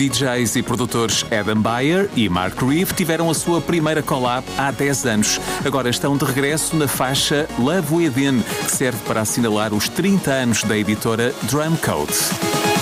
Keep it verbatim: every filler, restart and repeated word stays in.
D Js e produtores Adam Beyer e Mark Reeve tiveram a sua primeira collab há dez anos. Agora estão de regresso na faixa Love Within, que serve para assinalar os trinta anos da editora Drumcode.